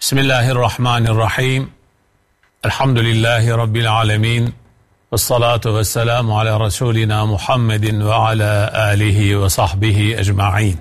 Bismillahirrahmanirrahim. Elhamdülillahi Rabbil alemin. Vessalatu vesselamu ala Resulina Muhammedin ve ala alihi ve sahbihi ecma'in.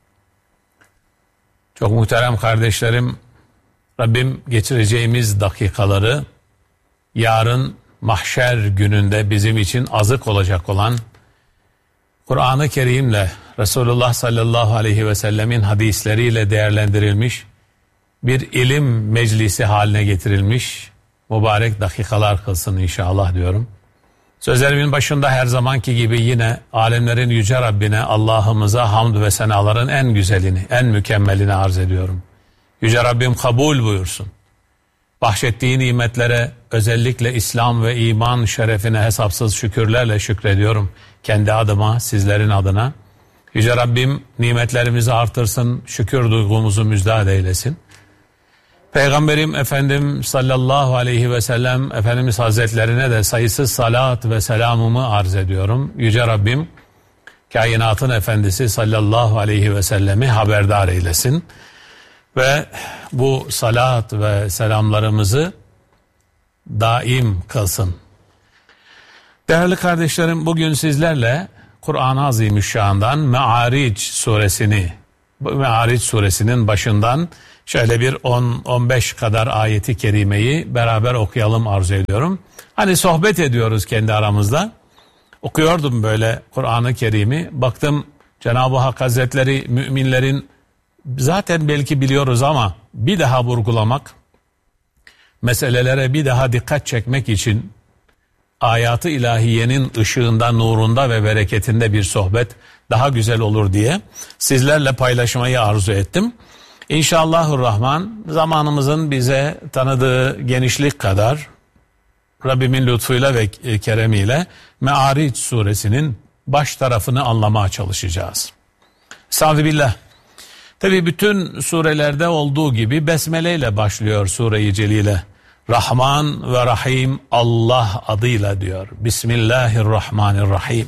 Çok muhterem kardeşlerim, Rabbim geçireceğimiz dakikaları yarın mahşer gününde bizim için azık olacak olan Kur'an-ı Kerim'le Resulullah sallallahu aleyhi ve sellemin hadisleriyle değerlendirilmiş bir ilim meclisi haline getirilmiş mübarek dakikalar kılsın inşallah diyorum. Sözlerimin başında her zamanki gibi yine alemlerin yüce Rabbine, Allah'ımıza hamd ve senaların en güzelini, en mükemmelini arz ediyorum. Yüce Rabbim kabul buyursun. Bahşettiği nimetlere, özellikle İslam ve iman şerefine hesapsız şükürlerle şükrediyorum. Kendi adıma, sizlerin adına. Yüce Rabbim nimetlerimizi artırsın, şükür duygumuzu müjdat eylesin. Peygamberim Efendim sallallahu aleyhi ve sellem Efendimiz Hazretlerine de sayısız salat ve selamımı arz ediyorum. Yüce Rabbim kainatın efendisi sallallahu aleyhi ve sellemi haberdar eylesin. Ve bu salat ve selamlarımızı daim kılsın. Değerli kardeşlerim, bugün sizlerle Kur'an-ı Azimüşşan'dan Me'aric suresinin başından şöyle bir 10-15 kadar ayeti kerimeyi beraber okuyalım arzu ediyorum. Hani sohbet ediyoruz kendi aramızda. Okuyordum böyle Kur'an-ı Kerim'i. Baktım Cenab-ı Hak Hazretleri müminlerin, zaten belki biliyoruz ama bir daha vurgulamak, meselelere bir daha dikkat çekmek için ayat-ı ilahiyenin ışığında, nurunda ve bereketinde bir sohbet daha güzel olur diye sizlerle paylaşmayı arzu ettim. İnşallahurrahman zamanımızın bize tanıdığı genişlik kadar Rabbimin lütfuyla ve keremiyle Me'aric suresinin baş tarafını anlamaya çalışacağız. Estağfirullah. Tabi bütün surelerde olduğu gibi besmele ile başlıyor Sure-i Celile. Rahman ve Rahim Allah adıyla diyor. Bismillahirrahmanirrahim.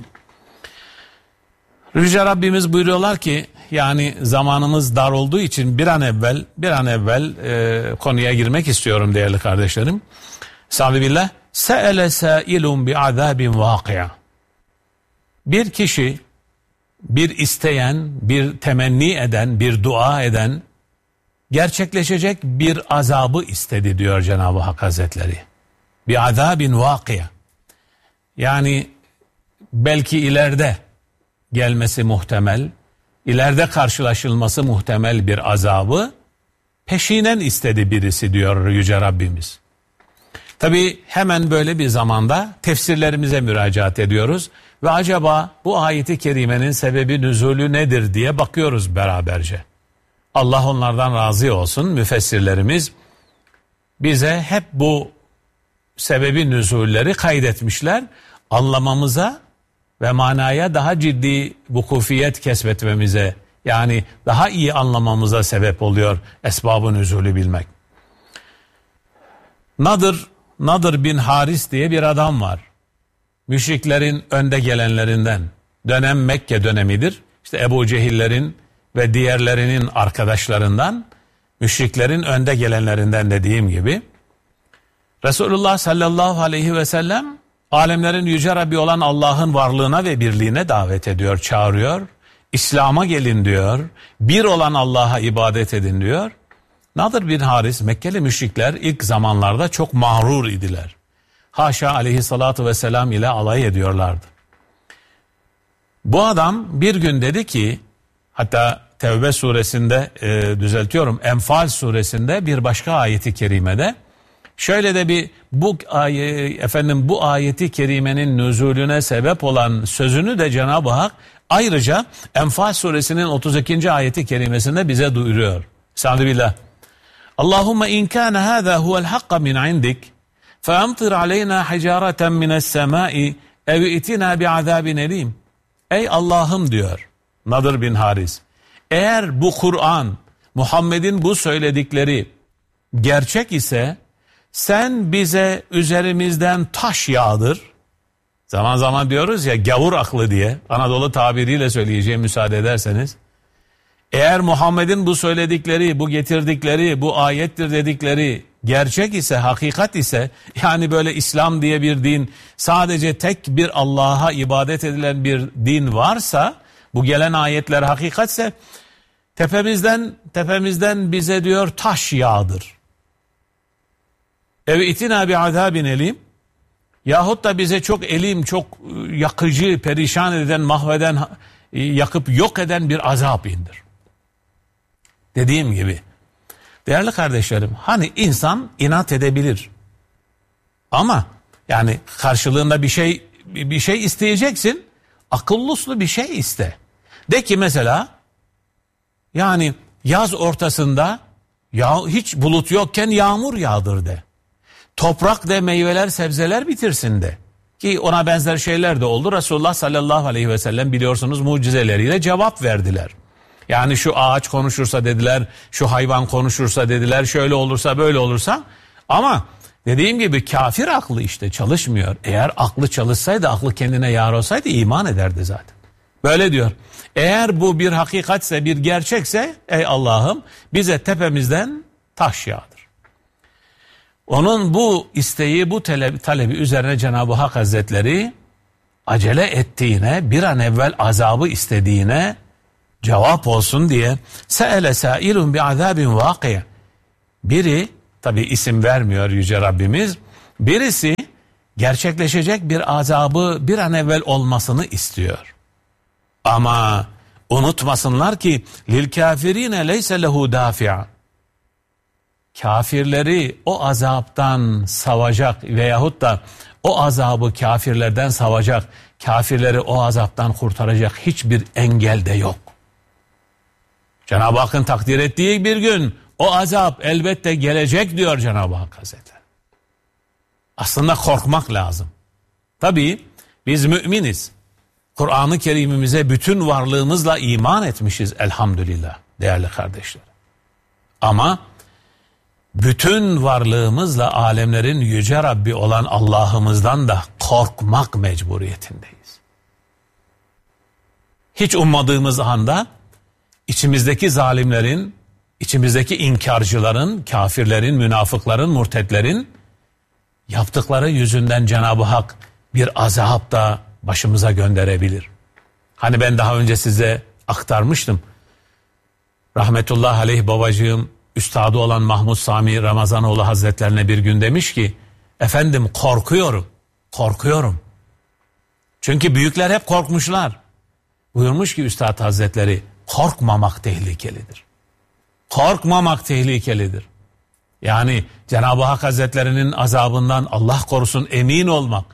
Yüce Rabbimiz buyuruyorlar ki, yani zamanımız dar olduğu için bir an evvel konuya girmek istiyorum değerli kardeşlerim. Estağfirullah. Se'ele sâilun bi'azâbin vâkı'a. Bir kişi, bir isteyen, bir temenni eden, bir dua eden gerçekleşecek bir azabı istedi diyor Cenab-ı Hak Hazretleri. Bi'azâbin vâkı'a. Yani belki ileride gelmesi muhtemel, ileride karşılaşılması muhtemel bir azabı peşinen istedi birisi diyor Yüce Rabbimiz. Tabi hemen böyle bir zamanda tefsirlerimize müracaat ediyoruz ve acaba bu ayeti kerimenin sebebi nüzulü nedir diye bakıyoruz beraberce. Allah onlardan razı olsun, müfessirlerimiz bize hep bu sebebi nüzulleri kaydetmişler, anlamamıza ve manaya daha ciddi vukufiyet kesbetmemize, yani daha iyi anlamamıza sebep oluyor esbab-ı nüzulü bilmek. Nadir bin Haris diye bir adam var. Müşriklerin önde gelenlerinden. Dönem Mekke dönemidir. İşte Ebu Cehillerin ve diğerlerinin arkadaşlarından, müşriklerin önde gelenlerinden dediğim gibi. Resulullah sallallahu aleyhi ve sellem alemlerin yüce Rabbi olan Allah'ın varlığına ve birliğine davet ediyor, çağırıyor. İslam'a gelin diyor. Bir olan Allah'a ibadet edin diyor. Nadir bin Haris, Mekkeli müşrikler ilk zamanlarda çok mağrur idiler. Haşa aleyhissalatu vesselam ile alay ediyorlardı. Bu adam bir gün dedi ki, hatta Tevbe suresinde Enfal suresinde bir başka ayeti kerimede şöyle de bu ayeti kerimenin nüzulüne sebep olan sözünü de Cenab-ı Hak ayrıca Enfal suresinin 32. ayeti kerimesinde bize duyuruyor. Estağfirullah. Allahümme in kana hâzâ huvel hakka min indik feamtir aleyna hicareten mines semâi ev itina bi'azâbin elîm. Ey Allah'ım diyor Nadir bin Haris, eğer bu Kur'an, Muhammed'in bu söyledikleri gerçek ise sen bize üzerimizden taş yağdır. Zaman zaman diyoruz ya gavur aklı diye, Anadolu tabiriyle söyleyeceğim müsaade ederseniz. Eğer Muhammed'in bu söyledikleri, bu getirdikleri, bu ayettir dedikleri gerçek ise, hakikat ise, yani böyle İslam diye bir din, sadece tek bir Allah'a ibadet edilen bir din varsa, bu gelen ayetler hakikatse, tepemizden bize diyor taş yağdır. Ev itina bi azabin elim, yahut da bize çok elim, çok yakıcı, perişan eden, mahveden, yakıp yok eden bir azap indir. Dediğim gibi, değerli kardeşlerim, hani insan inat edebilir. Ama yani karşılığında bir şey isteyeceksin, akıllı uslu bir şey iste. De ki mesela, yani yaz ortasında hiç bulut yokken yağmur yağdır de. Toprak de, meyveler, sebzeler bitirsin de. Ki ona benzer şeyler de oldu. Resulullah sallallahu aleyhi ve sellem biliyorsunuz mucizeleriyle cevap verdiler. Yani şu ağaç konuşursa dediler, şu hayvan konuşursa dediler, şöyle olursa böyle olursa. Ama dediğim gibi kafir aklı işte çalışmıyor. Eğer aklı çalışsaydı, aklı kendine yar olsaydı iman ederdi zaten. Böyle diyor. Eğer bu bir hakikatse, bir gerçekse, ey Allah'ım bize tepemizden taş yağdır. Onun bu isteği, bu talebi üzerine Cenab-ı Hak Hazretleri acele ettiğine, bir an evvel azabı istediğine cevap olsun diye se'ele sâilun bi azabin vâkiye. Biri, tabi isim vermiyor Yüce Rabbimiz, birisi gerçekleşecek bir azabı bir an evvel olmasını istiyor. Ama unutmasınlar ki lil kafirine leyse lehu dafi'a. Kafirleri o azaptan savacak veyahut da o azabı kafirlerden savacak, kafirleri o azaptan kurtaracak hiçbir engel de yok. Cenab-ı Hakk'ın takdir ettiği bir gün o azap elbette gelecek diyor Cenab-ı Hak Hazretleri. Aslında korkmak lazım. Tabii biz müminiz. Kur'an-ı Kerim'imize bütün varlığımızla iman etmişiz elhamdülillah değerli kardeşler. Ama bütün varlığımızla alemlerin yüce Rabbi olan Allah'ımızdan da korkmak mecburiyetindeyiz. Hiç ummadığımız anda içimizdeki zalimlerin, içimizdeki inkarcıların, kafirlerin, münafıkların, murtetlerin yaptıkları yüzünden Cenab-ı Hak bir azap da başımıza gönderebilir. Hani ben daha önce size aktarmıştım. Rahmetullahi aleyh babacığım, üstadı olan Mahmud Sami Ramazanoğlu Hazretlerine bir gün demiş ki, efendim korkuyorum. Çünkü büyükler hep korkmuşlar. Buyurmuş ki Üstad Hazretleri, korkmamak tehlikelidir. Korkmamak tehlikelidir. Yani Cenab-ı Hak Hazretlerinin azabından Allah korusun emin olmak.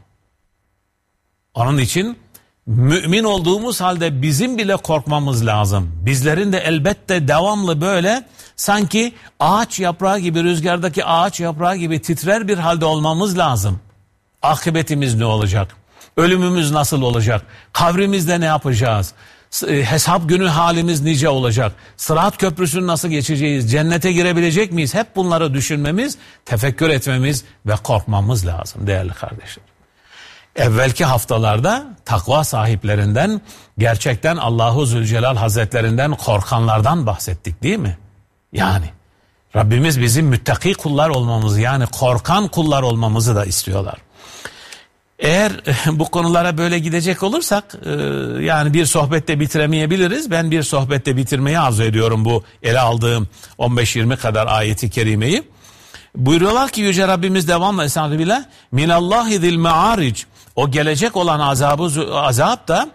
Onun için mümin olduğumuz halde bizim bile korkmamız lazım. Bizlerin de elbette devamlı böyle sanki ağaç yaprağı gibi, rüzgardaki ağaç yaprağı gibi titrer bir halde olmamız lazım. Akıbetimiz ne olacak? Ölümümüz nasıl olacak? Kabrimizde ne yapacağız? Hesap günü halimiz nice olacak? Sırat köprüsünü nasıl geçeceğiz? Cennete girebilecek miyiz? Hep bunları düşünmemiz, tefekkür etmemiz ve korkmamız lazım değerli kardeşler. Evvelki haftalarda takva sahiplerinden, gerçekten Allahu Zülcelal Hazretlerinden korkanlardan bahsettik değil mi? Yani Rabbimiz bizim müttaki kullar olmamızı, yani korkan kullar olmamızı da istiyorlar. Eğer bu konulara böyle gidecek olursak yani bir sohbette bitiremeyebiliriz. Ben bir sohbette bitirmeyi arzu ediyorum bu ele aldığım 15-20 kadar ayeti kerimeyi. Buyuruyorlar ki Yüce Rabbimiz devamlı estağfirullah, minallahi zil me'aric, o gelecek olan azap da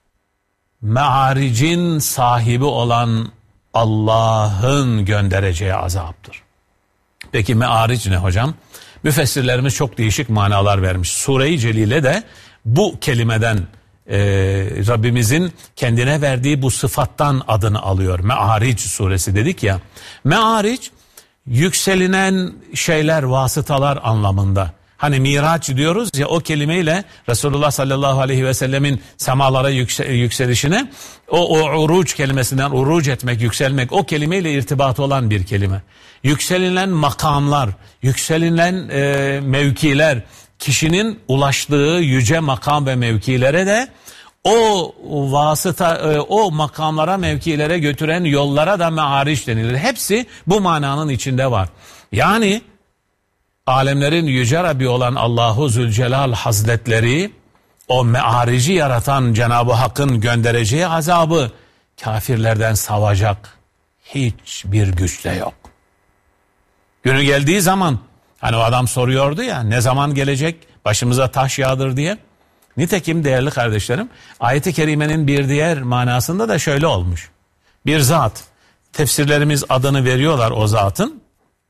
me'aricin sahibi olan Allah'ın göndereceği azaptır. Peki me'aric ne hocam? Müfessirlerimiz çok değişik manalar vermiş. Sure-i Celile de bu kelimeden Rabbimizin kendine verdiği bu sıfattan adını alıyor. Me'aric suresi dedik ya. Me'aric yükselinen şeyler, vasıtalar anlamında. Hani Miraç diyoruz ya, o kelimeyle Resulullah sallallahu aleyhi ve sellemin semalara yükselişine, o uruç kelimesinden uruç etmek, yükselmek, o kelimeyle irtibatı olan bir kelime. Yükselilen makamlar, yükselilen mevkiler, kişinin ulaştığı yüce makam ve mevkilere de O vasıta, o makamlara, mevkilere götüren yollara da me'ariç denilir. Hepsi bu mananın içinde var. Yani alemlerin yüce Rabbi olan Allahu Zülcelal Hazretleri o me'arici yaratan Cenab-ı Hakk'ın göndereceği azabı kafirlerden savacak hiçbir güç de yok. Günü geldiği zaman hani o adam soruyordu ya, ne zaman gelecek başımıza taş yağdır diye. Nitekim değerli kardeşlerim, ayet-i kerimenin bir diğer manasında da şöyle olmuş. Bir zat, tefsirlerimiz adını veriyorlar o zatın.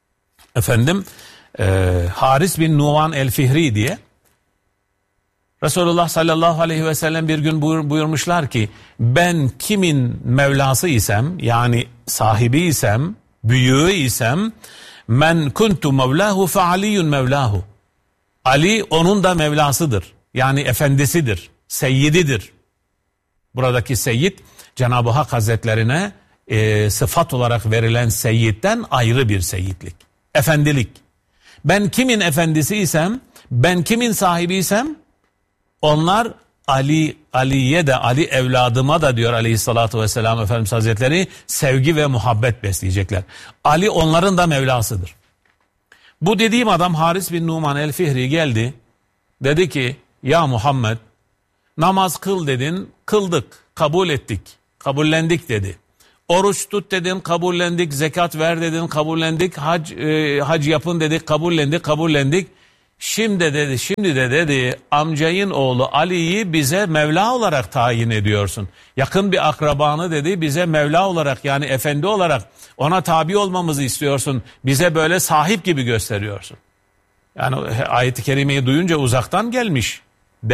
Haris bin Numan el-Fihri diye. Resulullah sallallahu aleyhi ve sellem bir gün buyurmuşlar ki, ben kimin Mevlası isem, yani sahibi isem, büyüğü isem, men kuntu mevlahu fe aliyyun mevlahu. Ali onun da Mevlasıdır. Yani efendisidir, seyyididir. Buradaki seyyid, Cenab-ı Hak Hazretlerine sıfat olarak verilen seyyidden ayrı bir seyyidlik. Efendilik. Ben kimin efendisi isem, ben kimin sahibi isem, onlar Ali'ye de, Ali evladıma da diyor aleyhissalatü vesselam Efendimiz Hazretleri, sevgi ve muhabbet besleyecekler. Ali onların da Mevlasıdır. Bu dediğim adam Haris bin Numan el-Fihri geldi. Dedi ki, ya Muhammed, namaz kıl dedin, kıldık, kabul ettik, kabullendik dedi. Oruç tut dedin, kabullendik, zekat ver dedin, kabullendik, hac yapın dedik, kabullendik. Şimdi de dedi, amcayın oğlu Ali'yi bize Mevla olarak tayin ediyorsun. Yakın bir akrabanı dedi, bize Mevla olarak, yani efendi olarak ona tabi olmamızı istiyorsun. Bize böyle sahip gibi gösteriyorsun. Yani ayet-i kerimeyi duyunca uzaktan gelmiş.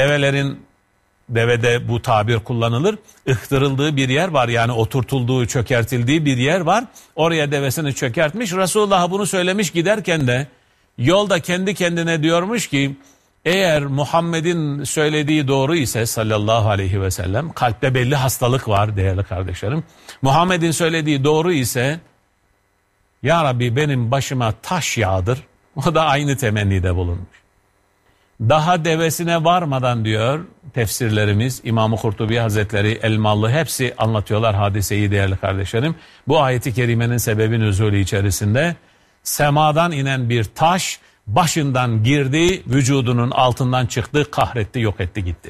Devede bu tabir kullanılır. Ihtırıldığı bir yer var, yani oturtulduğu, çökertildiği bir yer var. Oraya devesini çökertmiş. Resulullah bunu söylemiş, giderken de yolda kendi kendine diyormuş ki, eğer Muhammed'in söylediği doğru ise sallallahu aleyhi ve sellem, kalpte belli hastalık var değerli kardeşlerim. Muhammed'in söylediği doğru ise, ya Rabbi benim başıma taş yağdır. O da aynı temennide bulunmuş. Daha devesine varmadan diyor tefsirlerimiz, İmam-ı Kurtubi Hazretleri, Elmalı, hepsi anlatıyorlar hadiseyi değerli kardeşlerim. Bu ayeti kerimenin sebebi nüzulü içerisinde semadan inen bir taş başından girdi, vücudunun altından çıktı, kahretti, yok etti, gitti.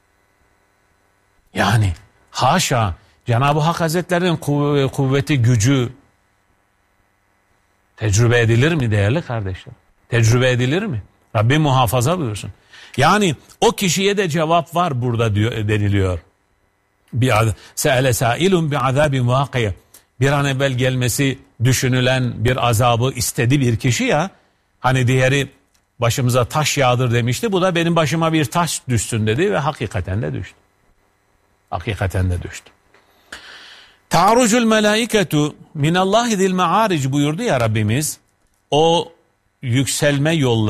Yani haşa, Cenab-ı Hak Hazretleri'nin kuvveti, gücü tecrübe edilir mi değerli kardeşler? Tecrübe edilir mi? Rabbim muhafaza buyursun. Yani o kişiye de cevap var burada diyor, deniliyor. Se'ele sâilun bi'azâbin vâkiye. Bir an evvel gelmesi düşünülen bir azabı istedi bir kişi ya. Hani diğeri başımıza taş yağdır demişti. Bu da benim başıma bir taş düşsün dedi ve hakikaten de düştü. Hakikaten de düştü. Ta'rucul melâiketu minallahi zil me'âric buyurdu ya Rabbimiz. O yükselme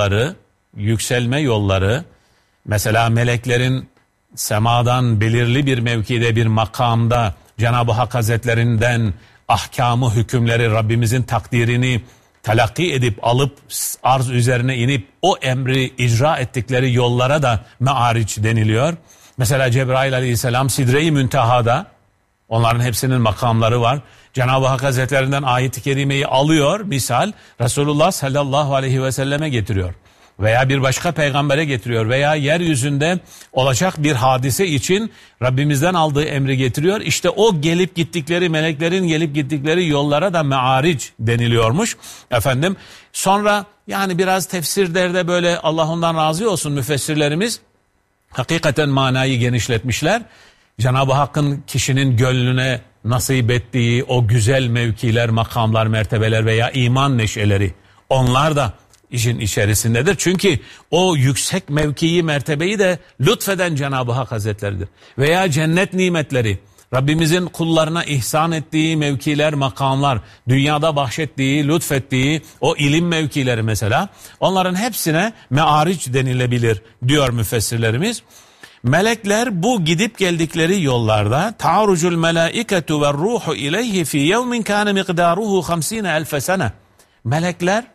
yolları mesela meleklerin semadan belirli bir mevkide, bir makamda Cenab-ı Hak Hazretlerinden ahkamı, hükümleri, Rabbimizin takdirini telakki edip alıp arz üzerine inip o emri icra ettikleri yollara da me'ariç deniliyor. Mesela Cebrail aleyhisselam Sidre-i Münteha'da, onların hepsinin makamları var. Cenab-ı Hak Hazretlerinden ayet-i kerimeyi alıyor, misal Resulullah sallallahu aleyhi ve selleme getiriyor. Veya bir başka peygambere getiriyor veya yeryüzünde olacak bir hadise için Rabbimizden aldığı emri getiriyor. İşte o gelip gittikleri, meleklerin gelip gittikleri yollara da me'aric deniliyormuş. Sonra yani biraz tefsirlerde böyle, Allah ondan razı olsun, müfessirlerimiz hakikaten manayı genişletmişler. Cenab-ı Hakk'ın kişinin gönlüne nasip ettiği o güzel mevkiler, makamlar, mertebeler veya iman neşeleri, onlar da işin içerisindedir. Çünkü o yüksek mevkiyi, mertebeyi de lütfeden Cenab-ı Hak Hazretleridir. Veya cennet nimetleri, Rabbimizin kullarına ihsan ettiği mevkiler, makamlar, dünyada bahşettiği, lütfettiği o ilim mevkileri mesela, onların hepsine me'aric denilebilir diyor müfessirlerimiz. Melekler bu gidip geldikleri yollarda ta'rucul melâiketu ve ruhu ileyhi fi yevmin kâne miqdâruhu 50.000 sene. Melekler,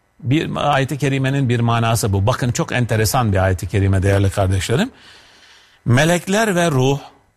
bir ayet-i kerimenin bir manası bu. Bakın çok enteresan bir ayet-i kerime değerli kardeşlerim. Melekler ve ruh,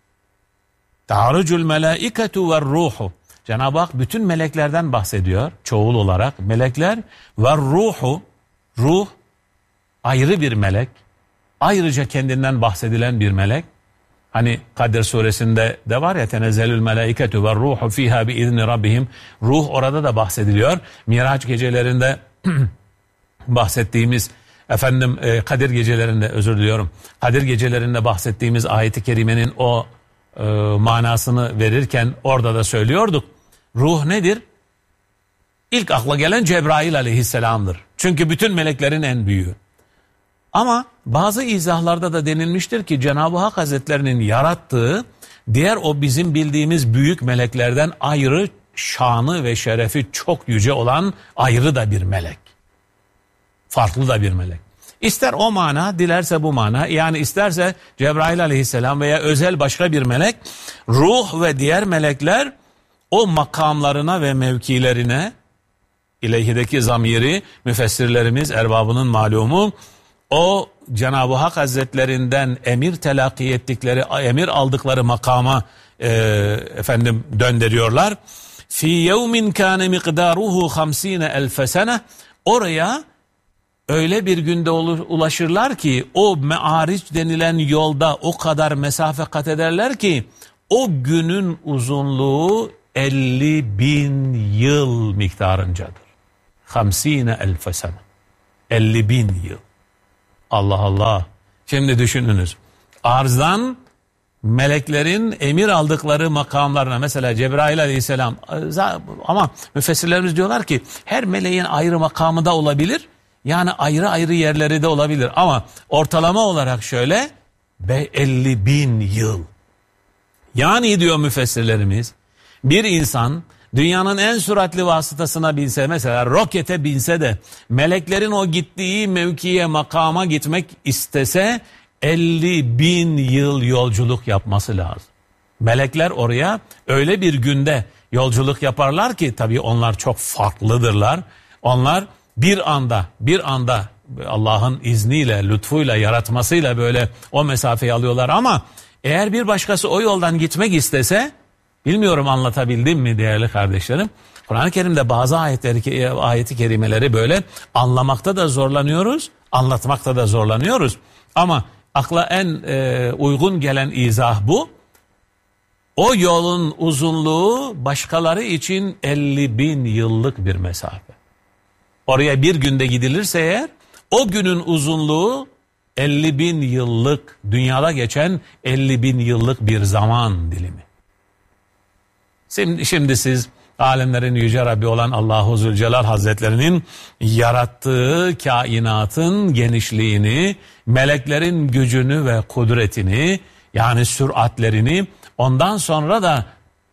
ta'rucul melaiketu ve ruhu. Cenab-ı Hak bütün meleklerden bahsediyor çoğul olarak. Melekler ve ruhu, ruh ayrı bir melek. Ayrıca kendinden bahsedilen bir melek. Hani Kadir suresinde de var ya, tenezzelül melaiketu ve ruhu fiha bi izni rabbihim. Ruh orada da bahsediliyor. Miraç gecelerinde bahsettiğimiz Kadir gecelerinde, özür diliyorum, Kadir gecelerinde bahsettiğimiz ayet-i kerimenin o manasını verirken orada da söylüyorduk. Ruh nedir? İlk akla gelen Cebrail aleyhisselamdır. Çünkü bütün meleklerin en büyüğü. Ama bazı izahlarda da denilmiştir ki Cenab-ı Hak Hazretlerinin yarattığı diğer o bizim bildiğimiz büyük meleklerden ayrı, şanı ve şerefi çok yüce olan ayrı da bir melek. Farklı da bir melek. İster o mana, dilerse bu mana, yani isterse Cebrail aleyhisselam veya özel başka bir melek, ruh ve diğer melekler o makamlarına ve mevkilerine, ileyhideki zamiri müfessirlerimiz erbabının malumu, o Cenab-ı Hak Hazretlerinden emir telakki ettikleri, emir aldıkları makama döndürüyorlar. Fi yevmin kâne miqdaruhu 50.000 sene. Oraya öyle bir günde ulaşırlar ki o me'ariç denilen yolda o kadar mesafe kat ederler ki o günün uzunluğu 50.000 yıl miktarıncadır. 50.000 sene. 50.000 yıl. Allah Allah. Şimdi düşününüz. Arzdan meleklerin emir aldıkları makamlarına, mesela Cebrail aleyhisselam, ama müfessirlerimiz diyorlar ki her meleğin ayrı makamı da olabilir. Yani ayrı ayrı yerleri de olabilir. Ama ortalama olarak şöyle 50.000 yıl. Yani diyor müfessirlerimiz, bir insan dünyanın en süratli vasıtasına binse, mesela rokete binse de meleklerin o gittiği mevkiye, makama gitmek istese 50.000 yıl yolculuk yapması lazım. Melekler oraya öyle bir günde yolculuk yaparlar ki, tabii onlar çok farklıdırlar. Onlar bir anda Allah'ın izniyle, lütfuyla, yaratmasıyla böyle o mesafeyi alıyorlar. Ama eğer bir başkası o yoldan gitmek istese, bilmiyorum anlatabildim mi değerli kardeşlerim, Kur'an-ı Kerim'de bazı ayeti kerimeleri böyle anlamakta da zorlanıyoruz, anlatmakta da zorlanıyoruz. Ama akla en uygun gelen izah bu. O yolun uzunluğu başkaları için 50.000 yıllık bir mesafe. Oraya bir günde gidilirse eğer, o günün uzunluğu 50.000 yıllık, dünyada geçen 50.000 yıllık bir zaman dilimi. Şimdi siz alemlerin yüce Rabbi olan Allah-u Zülcelal Hazretlerinin yarattığı kainatın genişliğini, meleklerin gücünü ve kudretini, yani süratlerini, ondan sonra da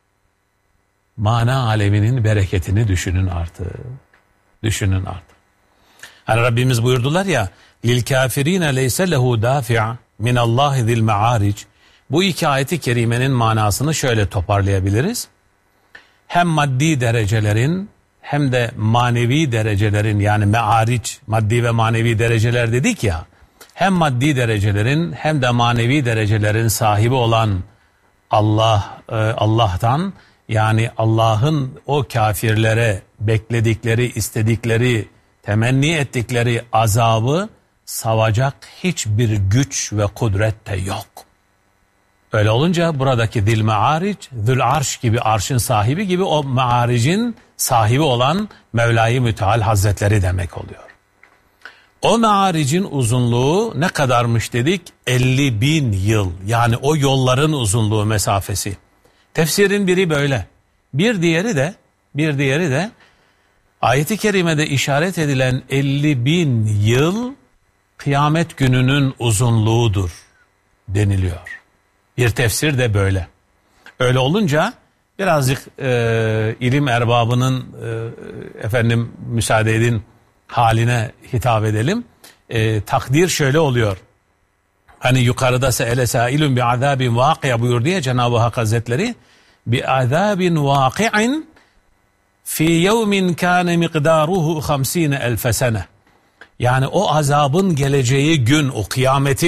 mana aleminin bereketini düşünün artık. Düşünün artık. Hani Rabbimiz buyurdular ya, lil kafirine leyse lehu dafi'a min Allahi zil me'aric. Bu iki ayeti kerimenin manasını şöyle toparlayabiliriz. Hem maddi derecelerin hem de manevi derecelerin, yani me'aric, maddi ve manevi dereceler dedik ya, hem maddi derecelerin hem de manevi derecelerin sahibi olan Allah'tan, yani Allah'ın o kafirlere bekledikleri, istedikleri, temenni ettikleri azabı savacak hiçbir güç ve kudret de yok. Öyle olunca buradaki dil me'aric, zül arş gibi, arşın sahibi gibi, o me'aricin sahibi olan Mevla-i Müteal Hazretleri demek oluyor. O me'aricin uzunluğu ne kadarmış dedik? 50.000 yıl. Yani o yolların uzunluğu, mesafesi. Tefsirin biri böyle. Bir diğeri de ayet-i kerimede işaret edilen 50.000 yıl kıyamet gününün uzunluğudur deniliyor. Bir tefsir de böyle. Öyle olunca birazcık ilim erbabının müsaade edin haline hitap edelim. Takdir şöyle oluyor. Hani yukarıda se'ele sâilun bi azâbin vâki'a buyurdu ya Cenab-ı Hak Hazretleri, bi azâbin vâki'in fi yevmin kâne miqdâruhu 50.000 sene. Yani o azabın geleceği gün, o kıyametin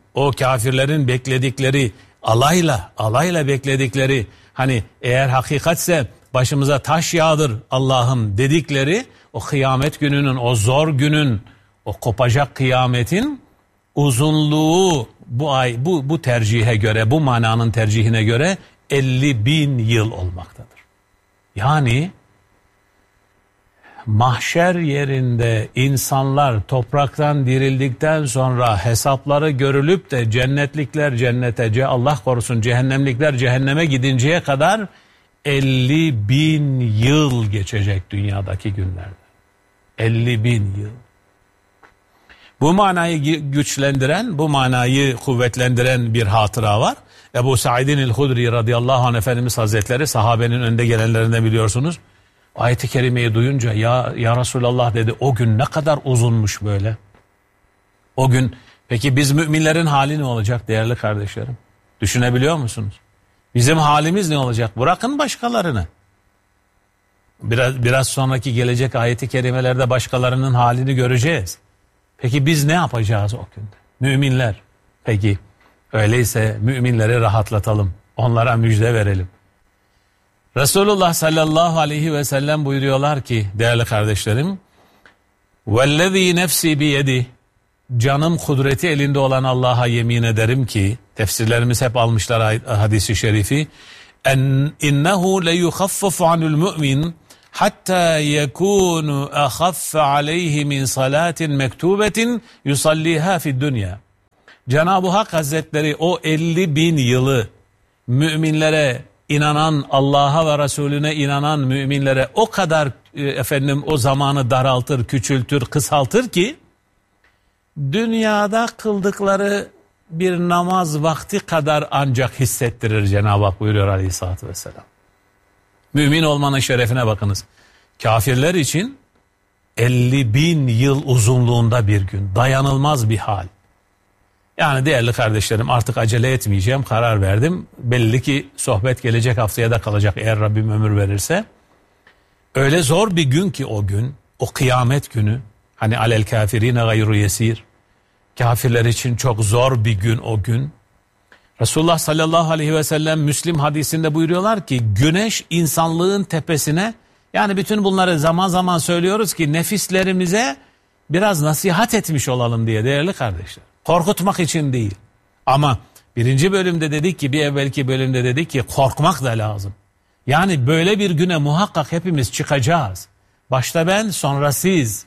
o kafirlerin bekledikleri, alayla bekledikleri, hani eğer hakikatse başımıza taş yağdır Allah'ım dedikleri o kıyamet gününün, o zor günün, o kopacak kıyametin uzunluğu bu tercihe göre, bu mananın tercihine göre 50.000 yıl olmaktadır. Yani mahşer yerinde insanlar topraktan dirildikten sonra hesapları görülüp de cennetlikler cennete, Allah korusun cehennemlikler cehenneme gidinceye kadar 50.000 yıl geçecek dünyadaki günlerde. 50.000 yıl. Bu manayı güçlendiren, bu manayı kuvvetlendiren bir hatıra var. Ebu Sa'idin el-Hudri radıyallahu anh Efendimiz Hazretleri sahabenin önde gelenlerinden biliyorsunuz. Ayet-i kerimeyi duyunca ya Resulallah dedi, o gün ne kadar uzunmuş böyle. O gün, peki biz müminlerin hali ne olacak değerli kardeşlerim? Düşünebiliyor musunuz? Bizim halimiz ne olacak? Bırakın başkalarını. Biraz sonraki gelecek ayet-i kerimelerde başkalarının halini göreceğiz. Peki biz ne yapacağız o günde? Müminler. Peki öyleyse müminleri rahatlatalım. Onlara müjde verelim. Resulullah sallallahu aleyhi ve sellem buyuruyorlar ki değerli kardeşlerim, vellezî nefsi biyedi, canım kudreti elinde olan Allah'a yemin ederim ki, tefsirlerimiz hep almışlar hadisi şerifi, innehu le yukhaffafu anul mu'min hatta yekunu akhaffa aleyhi min salatin mektubetin yusalliha fid dünya. Cenab-ı Hak Hazretleri o 50.000 yılı müminlere inanan, Allah'a ve Resulüne inanan müminlere o kadar o zamanı daraltır, küçültür, kısaltır ki dünyada kıldıkları bir namaz vakti kadar ancak hissettirir Cenab-ı Hak buyuruyor Aleyhisselatü Vesselam. Mümin olmanın şerefine bakınız. Kafirler için 50.000 yıl uzunluğunda bir gün, dayanılmaz bir hal. Yani değerli kardeşlerim, artık acele etmeyeceğim, karar verdim. Belli ki sohbet gelecek haftaya da kalacak eğer Rabbim ömür verirse. Öyle zor bir gün ki o gün, o kıyamet günü, hani alel kafirine gayru yesir, kafirler için çok zor bir gün o gün. Resulullah sallallahu aleyhi ve sellem Müslim hadisinde buyuruyorlar ki güneş insanlığın tepesine, yani bütün bunları zaman zaman söylüyoruz ki nefislerimize biraz nasihat etmiş olalım diye değerli kardeşler. Korkutmak için değil. Ama birinci bölümde dedik ki, bir evvelki bölümde dedik ki korkmak da lazım. Yani böyle bir güne muhakkak hepimiz çıkacağız. Başta ben, sonra siz.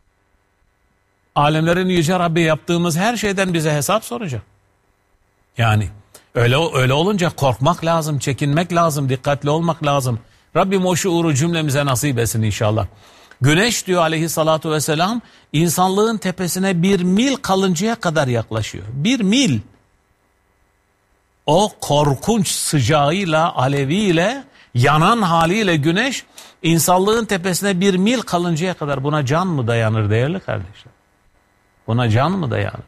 Alemlerin yüce Rabbi yaptığımız her şeyden bize hesap soracak. Yani öyle olunca korkmak lazım, çekinmek lazım, dikkatli olmak lazım. Rabbim o şuuru cümlemize nasip etsin inşallah. Güneş diyor aleyhissalatu vesselam insanlığın tepesine 1 mil kalıncaya kadar yaklaşıyor. 1 mil. O korkunç sıcağıyla, aleviyle, yanan haliyle güneş insanlığın tepesine 1 mil kalıncaya kadar, buna can mı dayanır değerli kardeşler? Buna can mı dayanır?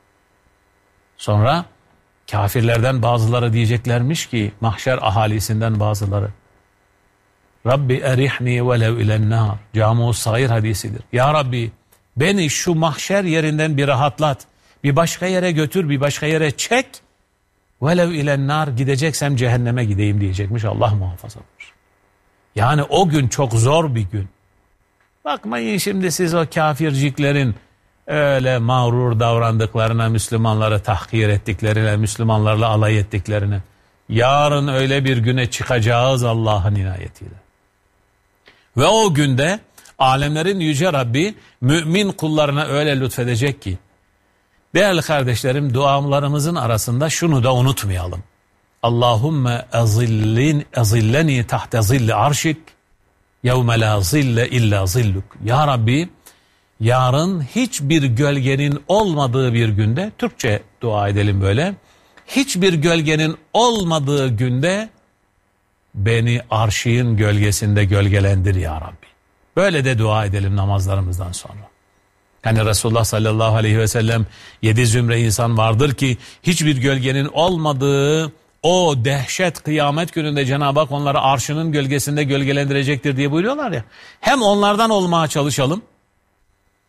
Sonra kafirlerden bazıları diyeceklermiş ki, mahşer ahalisinden bazıları, Rabbi erihni velev ilennâr. Câmu-u Sair hadisidir. Ya Rabbi beni şu mahşer yerinden bir rahatlat. Bir başka yere götür, bir başka yere çek. Velev ilennâr, gideceksem cehenneme gideyim diyecekmiş, Allah muhafaza buyursun. Yani o gün çok zor bir gün. Bakmayın şimdi siz o kafirciklerin öyle mağrur davrandıklarına, Müslümanları tahkir ettiklerine, Müslümanlarla alay ettiklerine. Yarın öyle bir güne çıkacağız Allah'ın inayetiyle. Ve o günde alemlerin yüce Rabbi mümin kullarına öyle lütfedecek ki, değerli kardeşlerim, dualarımızın arasında şunu da unutmayalım. Allahümme ezilleni tahte zilli arşik yevme la zille illa zilluk. Ya Rabbi yarın hiçbir gölgenin olmadığı bir günde, Türkçe dua edelim böyle, hiçbir gölgenin olmadığı günde beni arşiğin gölgesinde gölgelendir ya Rabbi. Böyle de dua edelim namazlarımızdan sonra. Yani Resulullah sallallahu aleyhi ve sellem 7 zümre insan vardır ki hiçbir gölgenin olmadığı o dehşet kıyamet gününde Cenab-ı Hak onları arşının gölgesinde gölgelendirecektir diye buyuruyorlar ya. Hem onlardan olmaya çalışalım,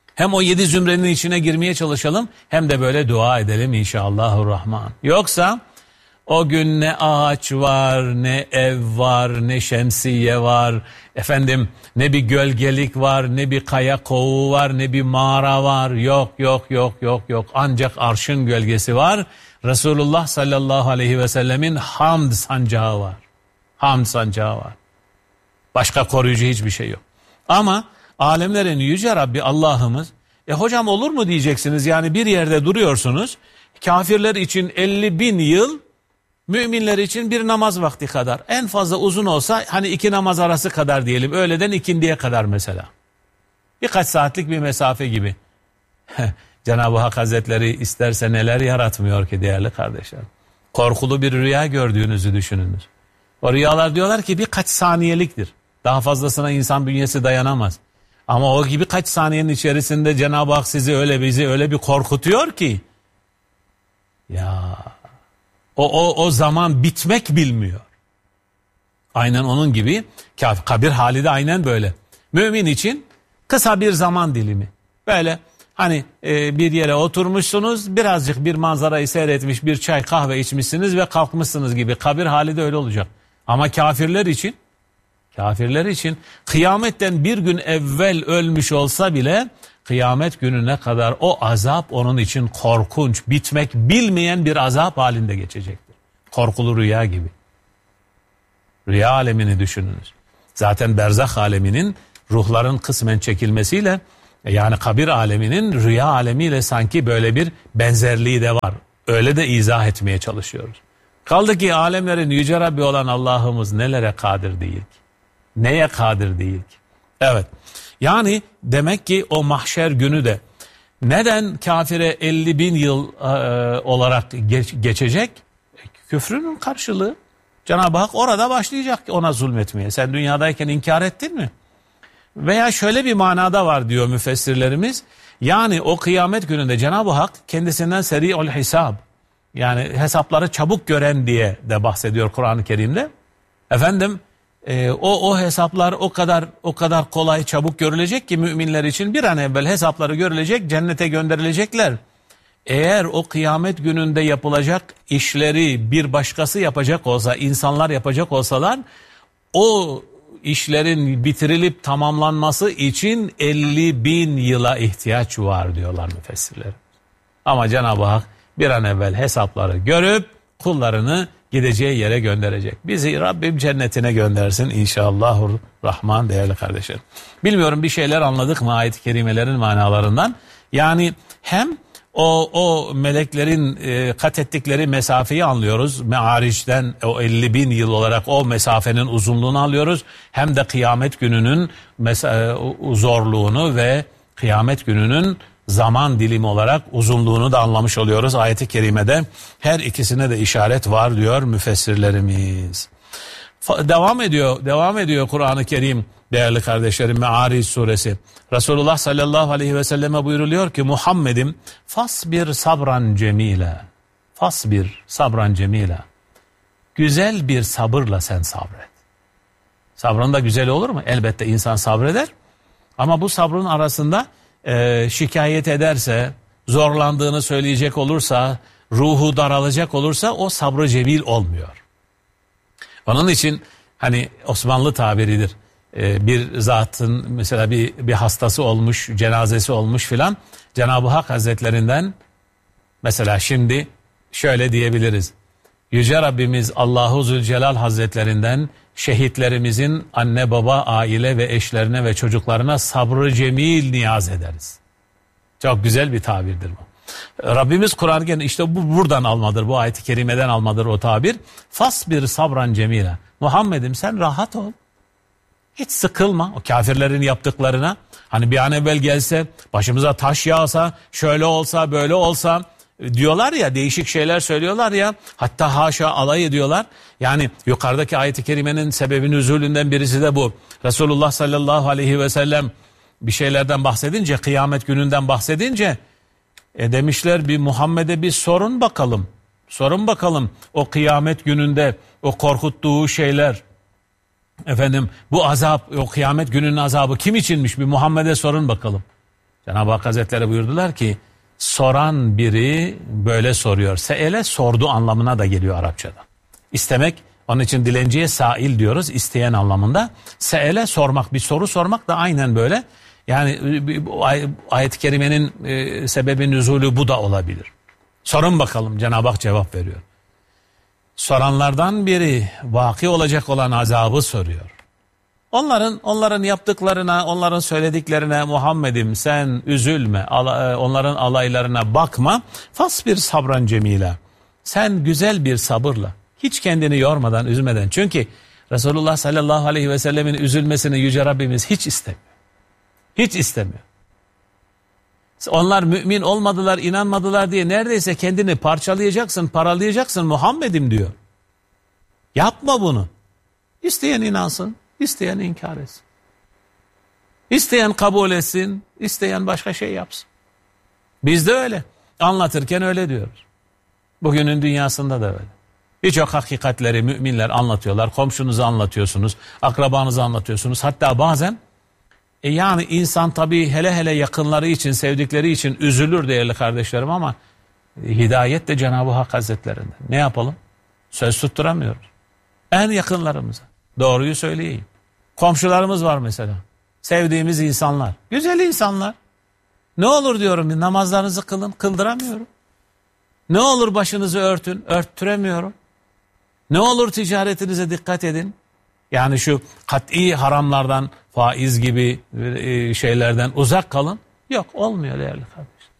Hem o 7 zümrenin içine girmeye çalışalım hem de böyle dua edelim inşallahurrahman. Yoksa o gün ne ağaç var, ne ev var, ne şemsiye var, efendim ne bir gölgelik var, ne bir kaya kovu var, ne bir mağara var. Yok. Ancak arşın gölgesi var. Resulullah sallallahu aleyhi ve sellemin hamd sancağı var. Hamd sancağı var. Başka koruyucu hiçbir şey yok. Ama alemlerin yüce Rabbi Allah'ımız, hocam olur mu diyeceksiniz, yani bir yerde duruyorsunuz, kafirler için 50.000 yıl, müminler için bir namaz vakti kadar, en fazla uzun olsa hani 2 namaz arası kadar diyelim, öğleden ikindiye kadar mesela. Birkaç saatlik bir mesafe gibi. Cenab-ı Hak Hazretleri isterse neler yaratmıyor ki değerli kardeşler. Korkulu bir rüya gördüğünüzü düşününüz. O rüyalar diyorlar ki birkaç saniyeliktir. Daha fazlasına insan bünyesi dayanamaz. Ama o gibi kaç saniyenin içerisinde Cenab-ı Hak bizi öyle bir korkutuyor ki. Ya o zaman bitmek bilmiyor. Aynen onun gibi kabir hali de aynen böyle. Mümin için kısa bir zaman dilimi. Böyle hani bir yere oturmuşsunuz, birazcık bir manzarayı seyretmiş, bir çay kahve içmişsiniz ve kalkmışsınız gibi. Kabir hali de öyle olacak. Ama kafirler için kıyametten bir gün evvel ölmüş olsa bile kıyamet gününe kadar o azap onun için korkunç, bitmek bilmeyen bir azap halinde geçecektir. Korkulu rüya gibi. Rüya alemini düşününüz. Zaten berzah aleminin ruhların kısmen çekilmesiyle, yani kabir aleminin rüya alemiyle sanki böyle bir benzerliği de var. Öyle de izah etmeye çalışıyoruz. Kaldı ki alemlerin yüce Rabbi olan Allah'ımız nelere kadir değil ki? Neye kadir değil ki? Evet. Yani demek ki o mahşer günü de neden kafire 50.000 yıl olarak geçecek? Küfrünün karşılığı. Cenab-ı Hak orada başlayacak ona zulmetmeye. Sen dünyadayken inkar ettin mi? Veya şöyle bir manada var diyor müfessirlerimiz. Yani o kıyamet gününde Cenab-ı Hak kendisinden seri'ul hisab, yani hesapları çabuk gören diye de bahsediyor Kur'an-ı Kerim'de. Efendim o hesaplar o kadar kolay, çabuk görülecek ki müminler için bir an evvel hesapları görülecek, cennete gönderilecekler. Eğer o kıyamet gününde yapılacak işleri bir başkası yapacak olsa, insanlar yapacak olsalar, o işlerin bitirilip tamamlanması için 50.000 yıla ihtiyaç var diyorlar müfessirler. Ama Cenab-ı Hak bir an evvel hesapları görüp kullarını gideceği yere gönderecek. Bizi Rabbim cennetine göndersin inşallahurrahman değerli kardeşlerim. Bilmiyorum bir şeyler anladık mı ayet-i kerimelerin manalarından? Yani hem o meleklerin kat ettikleri mesafeyi anlıyoruz. Me'aric'ten o 50.000 yıl olarak o mesafenin uzunluğunu alıyoruz. Hem de kıyamet gününün zorluğunu ve kıyamet gününün zaman dilimi olarak uzunluğunu da anlamış oluyoruz. Ayet-i kerimede her ikisine de işaret var diyor müfessirlerimiz. Devam ediyor Kur'an-ı Kerim değerli kardeşlerim, Me'aric suresi. Resulullah sallallahu aleyhi ve selleme buyuruluyor ki Muhammed'im fasbir sabran cemila. Fasbir sabran cemila. Güzel bir sabırla sen sabret. Sabrın da güzel olur mu? Elbette insan sabreder. Ama bu sabrın arasında şikayet ederse, zorlandığını söyleyecek olursa, ruhu daralacak olursa o sabrı cemil olmuyor. Onun için hani Osmanlı tabiridir. Bir zatın mesela bir hastası olmuş, cenazesi olmuş filan, Cenab-ı Hak Hazretlerinden mesela şimdi şöyle diyebiliriz. Yüce Rabbimiz Allahu Zülcelal Hazretlerinden şehitlerimizin anne baba, aile ve eşlerine ve çocuklarına sabrı cemil niyaz ederiz. Çok güzel bir tabirdir bu. Rabbimiz Kur'an-ı Kerim işte buradan almadır, bu ayet-i kerimeden almadır o tabir. Fasbir sabran cemila. Muhammed'im sen rahat ol. Hiç sıkılma o kafirlerin yaptıklarına. Hani bir an evvel gelse, başımıza taş yağsa, şöyle olsa, böyle olsa diyorlar ya, değişik şeyler söylüyorlar ya. Hatta haşa alay ediyorlar. Yani yukarıdaki ayet-i kerimenin sebebinin nüzulünden birisi de bu. Resulullah sallallahu aleyhi ve sellem bir şeylerden bahsedince, kıyamet gününden bahsedince demişler bir Muhammed'e bir sorun bakalım. Sorun bakalım o kıyamet gününde o korkuttuğu şeyler. Efendim bu azap, o kıyamet gününün azabı kim içinmiş, bir Muhammed'e sorun bakalım. Cenab-ı Hak Hazretleri buyurdular ki soran biri böyle soruyor. Se'ele sordu anlamına da geliyor Arapçada. İstemek, onun için dilenciye sail diyoruz, isteyen anlamında. Se'ele sormak, bir soru sormak da aynen böyle. Yani ayet-i kerimenin sebebi nüzulü bu da olabilir. Sorun bakalım, Cenab-ı Hak cevap veriyor. Soranlardan biri vaki olacak olan azabı soruyor. Onların yaptıklarına, onların söylediklerine Muhammed'im sen üzülme, onların alaylarına bakma. Fasbir sabran cemila. Sen güzel bir sabırla, hiç kendini yormadan, üzmeden. Çünkü Resulullah sallallahu aleyhi ve sellemin üzülmesini Yüce Rabbimiz hiç istemiyor. Hiç istemiyor. Onlar mümin olmadılar, inanmadılar diye neredeyse kendini parçalayacaksın, paralayacaksın Muhammed'im diyor. Yapma bunu. İsteyen inansın, isteyen inkar etsin. İsteyen kabul etsin, isteyen başka şey yapsın. Biz de öyle. Anlatırken öyle diyoruz. Bugünün dünyasında da öyle. Birçok hakikatleri müminler anlatıyorlar. Komşunuzu anlatıyorsunuz, akrabanızı anlatıyorsunuz. Hatta bazen yani insan tabii hele hele yakınları için, sevdikleri için üzülür değerli kardeşlerim ama hidayet de Cenab-ı Hak Hazretlerinden. Ne yapalım? Söz tutturamıyoruz. En yakınlarımıza doğruyu söyleyeyim. Komşularımız var mesela. Sevdiğimiz insanlar. Güzel insanlar. Ne olur diyorum namazlarınızı kılın. Kıldıramıyorum. Ne olur başınızı örtün. Örttüremiyorum. Ne olur ticaretinize dikkat edin. Yani şu kat'i haramlardan, faiz gibi şeylerden uzak kalın. Yok, olmuyor değerli kardeşler.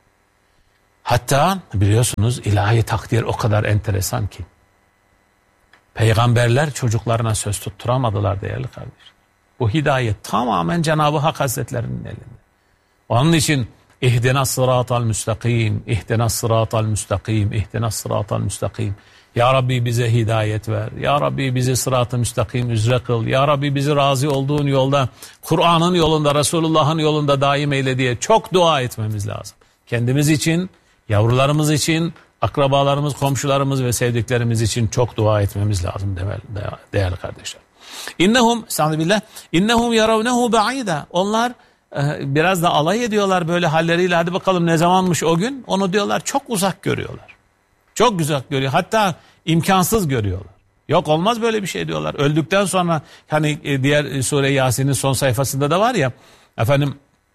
Hatta biliyorsunuz ilahi takdir o kadar enteresan ki. Peygamberler çocuklarına söz tutturamadılar değerli kardeşler. Bu hidayet tamamen Cenab-ı Hak Hazretlerinin elinde. Onun için ihdinas sıratal müstakim, ihdinas sıratal müstakim, ihdinas sıratal müstakim. Ya Rabbi bize hidayet ver. Ya Rabbi bizi sırat-ı müstakim üzere kıl. Ya Rabbi bizi razı olduğun yolda, Kur'an'ın yolunda, Resulullah'ın yolunda daim eyle diye çok dua etmemiz lazım. Kendimiz için, yavrularımız için, akrabalarımız, komşularımız ve sevdiklerimiz için çok dua etmemiz lazım değerli kardeşler. İnnehum yaravnehu ba'ida. Onlar biraz da alay ediyorlar böyle halleriyle. Hadi bakalım ne zamanmış o gün? Onu diyorlar çok uzak görüyorlar. Çok uzak görüyor. Hatta imkansız görüyorlar. Yok olmaz böyle bir şey diyorlar. Öldükten sonra hani diğer Sure Yasin'in son sayfasında da var ya efendim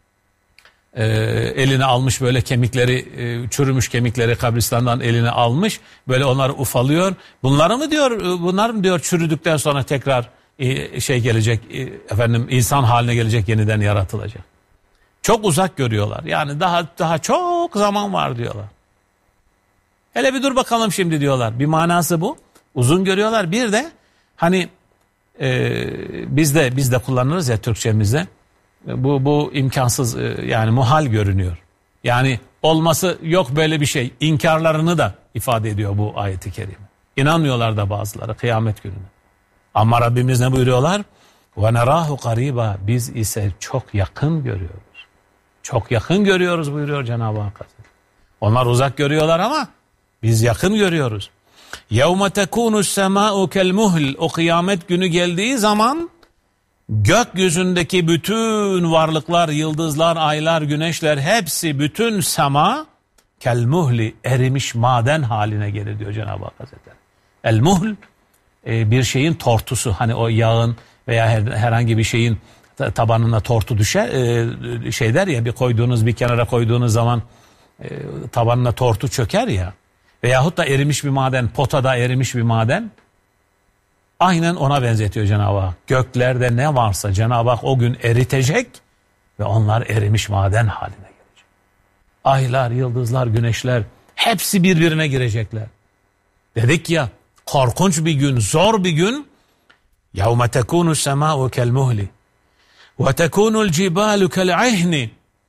eline almış böyle kemikleri çürümüş kemikleri kabristandan eline almış böyle onları ufalıyor. Bunlar mı diyor çürüdükten sonra tekrar gelecek efendim insan haline gelecek yeniden yaratılacak. Çok uzak görüyorlar. Yani daha çok zaman var diyorlar. Hele bir dur bakalım şimdi diyorlar. Bir manası bu. Uzun görüyorlar. Bir de hani biz de kullanırız ya Türkçemizde. Bu imkansız yani muhal görünüyor. Yani olması yok böyle bir şey. İnkarlarını da ifade ediyor bu ayet-i kerime. İnanmıyorlar da bazıları kıyamet gününe. Ama Rabbimiz ne buyuruyorlar? وَنَرَاهُ قَرِيبًا Biz ise çok yakın görüyoruz. Çok yakın görüyoruz buyuruyor Cenab-ı Hak. Onlar uzak görüyorlar ama biz yakın görüyoruz. يَوْمَ تَكُونُ السَّمَاءُ كَالْمُهْلِ O kıyamet günü geldiği zaman gökyüzündeki bütün varlıklar, yıldızlar, aylar, güneşler hepsi bütün sema kelmuhli erimiş maden haline gelir diyor Cenab-ı Hak Hazretleri. El-muhl bir şeyin tortusu hani o yağın veya herhangi bir şeyin tabanına tortu düşer şey der ya bir kenara koyduğunuz zaman tabanına tortu çöker ya veyahut da erimiş bir maden potada erimiş bir maden aynen ona benzetiyor Cenab-ı Hak. Göklerde ne varsa Cenab-ı Hak o gün eritecek ve onlar erimiş maden haline gelecek. Aylar, yıldızlar, güneşler hepsi birbirine girecekler. Dedik ya korkunç bir gün, zor bir gün. يَوْمَ تَكُونُ السَّمَاءُ كَالْمُهْلِ وَتَكُونُ الْجِبَالُ كَالْعِهْنِ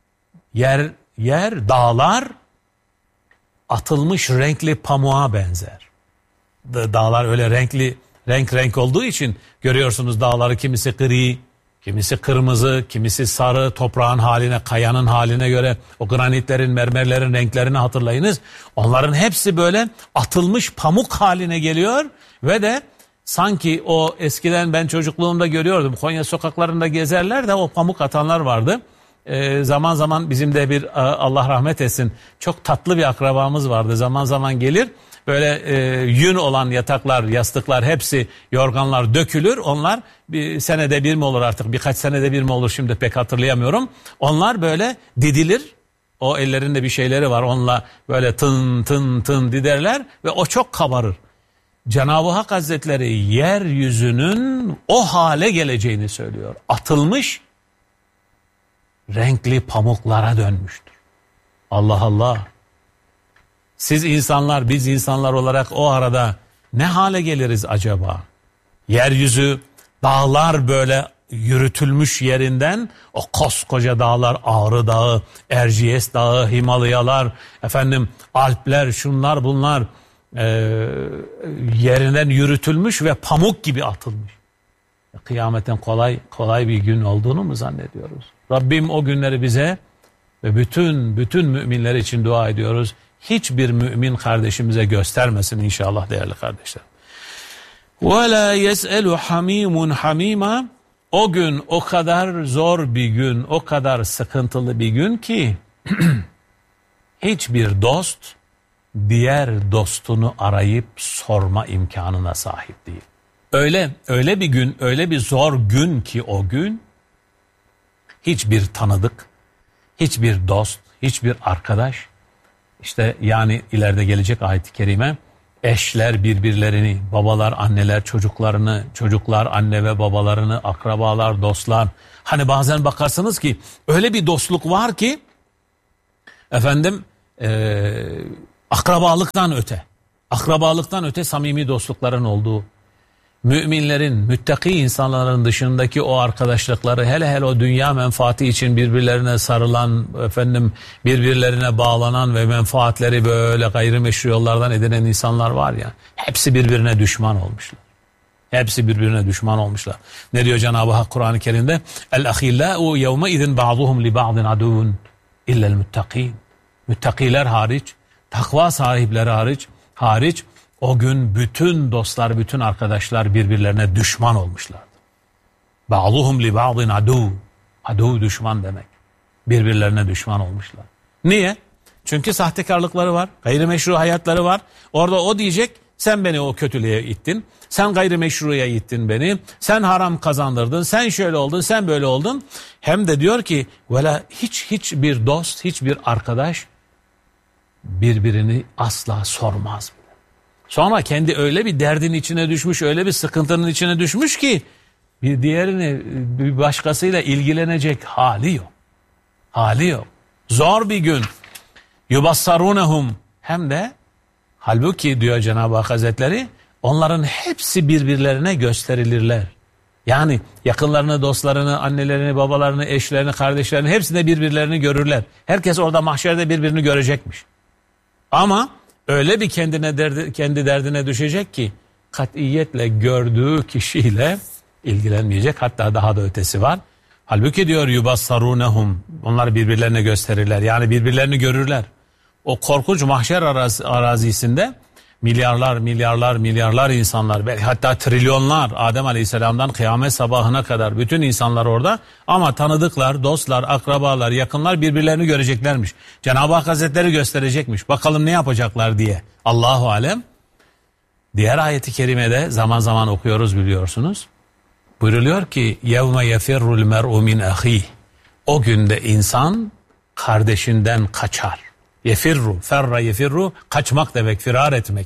Yer, dağlar atılmış renkli pamuğa benzer. Dağlar öyle renk olduğu için görüyorsunuz dağları kimisi gri, kimisi kırmızı, kimisi sarı, toprağın haline, kayanın haline göre o granitlerin, mermerlerin renklerini hatırlayınız. Onların hepsi böyle atılmış pamuk haline geliyor ve de sanki o eskiden ben çocukluğumda görüyordum. Konya sokaklarında gezerler de o pamuk atanlar vardı. zaman zaman bizim de bir Allah rahmet etsin çok tatlı bir akrabamız vardı. Zaman zaman gelir böyle yün olan yataklar, yastıklar hepsi yorganlar dökülür. Onlar bir senede bir mi olur artık birkaç senede bir mi olur şimdi pek hatırlayamıyorum. Onlar böyle didilir. O ellerinde bir şeyleri var onunla böyle tın tın tın diderler ve o çok kabarır. Cenab-ı Hak Hazretleri yeryüzünün o hale geleceğini söylüyor. Atılmış renkli pamuklara dönmüştür. Allah Allah. Siz insanlar, biz insanlar olarak o arada ne hale geliriz acaba? Yeryüzü dağlar böyle yürütülmüş yerinden o koskoca dağlar Ağrı Dağı, Erciyes Dağı, Himalayalar, Alpler şunlar bunlar yerinden yürütülmüş ve pamuk gibi atılmış. Kıyametin kolay bir gün olduğunu mu zannediyoruz? Rabbim o günleri bize ve bütün müminler için dua ediyoruz. Hiçbir mümin kardeşimize göstermesin inşallah değerli kardeşler. وَلَا يَسْأَلُ حَمِيمٌ حَمِيمًا O gün o kadar zor bir gün, o kadar sıkıntılı bir gün ki hiçbir dost diğer dostunu arayıp sorma imkanına sahip değil. Öyle bir gün, öyle bir zor gün ki o gün hiçbir tanıdık, hiçbir dost, hiçbir arkadaş, işte yani ileride gelecek ayet-i kerime, eşler birbirlerini, babalar anneler çocuklarını, çocuklar anne ve babalarını, akrabalar dostlar. Hani bazen bakarsınız ki öyle bir dostluk var ki akrabalıktan öte samimi dostlukların olduğu, müminlerin, müttaki insanların dışındaki o arkadaşlıkları, hele o dünya menfaati için birbirlerine sarılan, birbirlerine bağlanan ve menfaatleri böyle gayrimeşru yollardan edinen insanlar var ya, hepsi birbirine düşman olmuşlar. Hepsi birbirine düşman olmuşlar. Ne diyor Cenab-ı Hak Kur'an-ı Kerim'de? El-ahillâ'u yevme idin ba'duhum li ba'din aduvun illel müttakîn. Müttakiler hariç, takva sahipleri hariç o gün bütün dostlar, bütün arkadaşlar birbirlerine düşman olmuşlardı. Ba'duhum li ba'din adu. Adu düşman demek. Birbirlerine düşman olmuşlar. Niye? Çünkü sahtekarlıkları var, gayrimeşru hayatları var. Orada o diyecek, sen beni o kötülüğe ittin, sen gayrimeşruya ittin beni, sen haram kazandırdın, sen şöyle oldun, sen böyle oldun. Hem de diyor ki, hiçbir dost, hiçbir arkadaş birbirini asla sormaz. Sonra kendi öyle bir derdin içine düşmüş, öyle bir sıkıntının içine düşmüş ki bir başkasıyla ilgilenecek hali yok. Hali yok. Zor bir gün. Yubassarunehum. Hem de halbuki diyor Cenab-ı Hak Hazretleri, onların hepsi birbirlerine gösterilirler. Yani yakınlarını, dostlarını, annelerini, babalarını, eşlerini, kardeşlerini hepsi de birbirlerini görürler. Herkes orada mahşerde birbirini görecekmiş. Ama öyle bir kendi derdine düşecek ki katiyetle gördüğü kişiyle ilgilenmeyecek. Hatta daha da ötesi var. Halbuki diyor yubassarunehum, onlar birbirlerine gösterirler. Yani birbirlerini görürler. O korkunç mahşer arazisinde milyarlar insanlar, hatta trilyonlar, Adem Aleyhisselam'dan kıyamet sabahına kadar bütün insanlar orada, ama tanıdıklar, dostlar, akrabalar, yakınlar birbirlerini göreceklermiş. Cenab-ı Hak Hazretleri gösterecekmiş. Bakalım ne yapacaklar diye. Allahu alem. Diğer ayeti kerimede zaman zaman okuyoruz biliyorsunuz. Buyruluyor ki yevme yefirrul mer'u min ahih. O günde insan kardeşinden kaçar. Yefirru, ferra yefirru, kaçmak demek, firar etmek.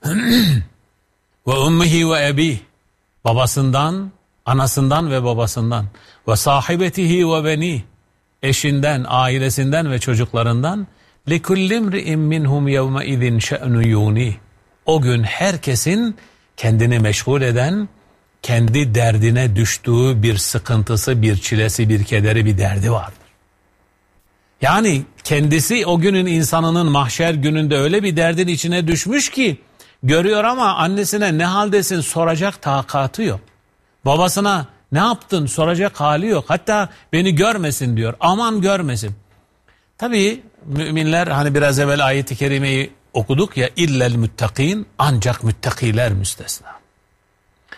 Ve ummihi ve ebih, babasından, anasından ve babasından. Ve sahibetihi ve beni, eşinden, ailesinden ve çocuklarından. Likullimri'in minhum yevme idin şe'nu yuni. O gün herkesin kendini meşgul eden, kendi derdine düştüğü bir sıkıntısı, bir çilesi, bir kederi, bir derdi vardır. Yani kendisi o günün insanının mahşer gününde öyle bir derdin içine düşmüş ki görüyor ama annesine ne haldesin soracak takatı yok. Babasına ne yaptın soracak hali yok. Hatta beni görmesin diyor. Aman görmesin. Tabii müminler, hani biraz evvel ayet-i kerimeyi okuduk ya, illel müttakîn, ancak müttakiler müstesna.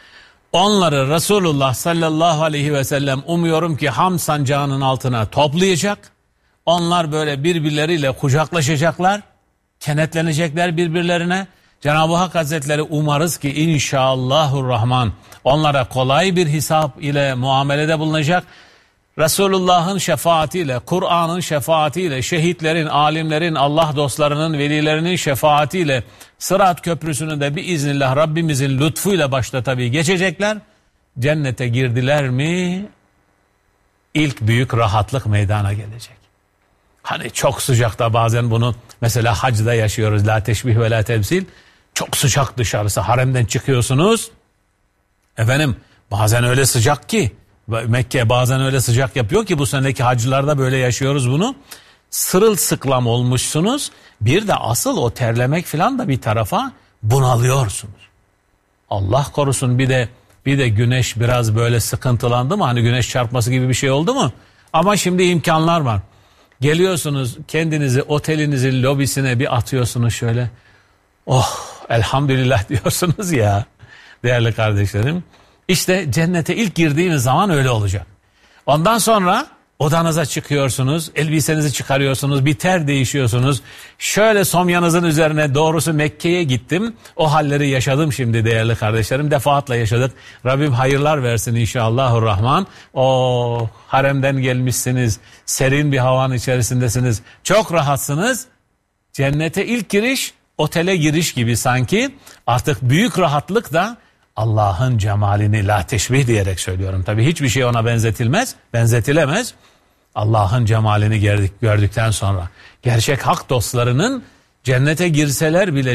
Onları Resulullah sallallahu aleyhi ve sellem umuyorum ki ham sancağının altına toplayacak. Onlar böyle birbirleriyle kucaklaşacaklar, kenetlenecekler birbirlerine. Cenab-ı Hak Hazretleri umarız ki inşallahurrahman onlara kolay bir hesap ile muamelede bulunacak. Resulullah'ın şefaatiyle, Kur'an'ın şefaatiyle, şehitlerin, alimlerin, Allah dostlarının, velilerinin şefaatiyle Sırat Köprüsü'nü de biiznillah Rabbimizin lütfuyla başta tabii geçecekler. Cennete girdiler mi ilk büyük rahatlık meydana gelecek. Hani çok sıcakta bazen bunu mesela hacda yaşıyoruz. La teşbih ve la temsil. Çok sıcak dışarısı. Haremden çıkıyorsunuz. Efendim bazen öyle sıcak ki Mekke bazen öyle sıcak yapıyor ki bu seneki hacılarda böyle yaşıyoruz bunu. Sırılsıklam olmuşsunuz. Bir de asıl o terlemek falan da bir tarafa bunalıyorsunuz. Allah korusun bir de güneş biraz böyle sıkıntılandı mı? Hani güneş çarpması gibi bir şey oldu mu? Ama şimdi imkanlar var. Geliyorsunuz kendinizi otelinizin lobisine bir atıyorsunuz şöyle. Oh elhamdülillah diyorsunuz ya değerli kardeşlerim. İşte cennete ilk girdiğiniz zaman öyle olacak. Ondan sonra odanıza çıkıyorsunuz, elbisenizi çıkarıyorsunuz, bir ter değişiyorsunuz. Şöyle somyanızın üzerine doğrusu Mekke'ye gittim. O halleri yaşadım şimdi değerli kardeşlerim. Defaatle yaşadık. Rabbim hayırlar versin inşallahurrahman. O haremden gelmişsiniz, serin bir havanın içerisindesiniz. Çok rahatsınız. Cennete ilk giriş, otele giriş gibi sanki. Artık büyük rahatlık da Allah'ın cemalini la teşbih diyerek söylüyorum. Tabii hiçbir şey ona benzetilemez. Allah'ın cemalini gördükten sonra gerçek hak dostlarının cennete girseler bile